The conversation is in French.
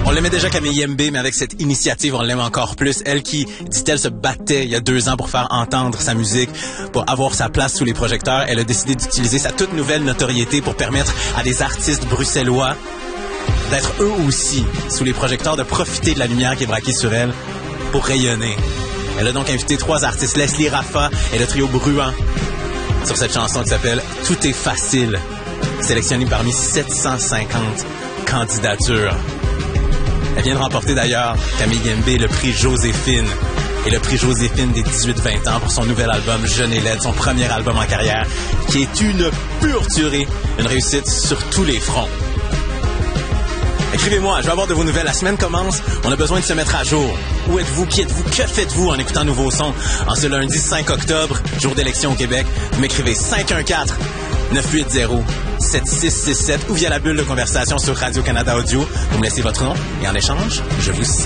On l'aimait déjà Camille Yembe, mais avec cette initiative, on l'aime encore plus. Elle qui, dit-elle, se battait il y a 2 ans pour faire entendre sa musique, pour avoir sa place sous les projecteurs. Elle a décidé d'utiliser sa toute nouvelle notoriété pour permettre à des artistes bruxellois d'être eux aussi sous les projecteurs, de profiter de la lumière qui est braquée sur elle pour rayonner. Elle a donc invité 3 artistes, Leslie Raffa et le trio Bruant, sur cette chanson qui s'appelle « Tout est facile », sélectionnée parmi 750 candidatures. Elle vient de remporter d'ailleurs, Camille Yembe, le prix Joséphine. Et le prix Joséphine des 18-20 ans pour son nouvel album Jeune et laide, son premier album en carrière, qui est une pure tuerie, une réussite sur tous les fronts. Écrivez-moi, je vais avoir de vos nouvelles. La semaine commence, on a besoin de se mettre à jour. Où êtes-vous? Qui êtes-vous? Que faites-vous en écoutant Nouveau Son? En ce lundi 5 octobre, jour d'élection au Québec, vous m'écrivez 514-980-7667 ou via la bulle de conversation sur Radio-Canada Audio. Vous me laissez votre nom et en échange, je vous salue.